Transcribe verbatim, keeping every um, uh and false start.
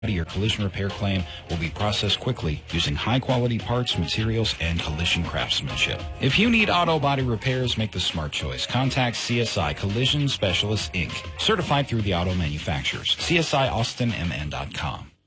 Your collision repair claim will be processed quickly using high-quality parts, materials, and collision craftsmanship. If you need auto body repairs, make the smart choice. Contact C S I Collision Specialists, Incorporated, certified through the auto manufacturers. C S I Austin M N dot com.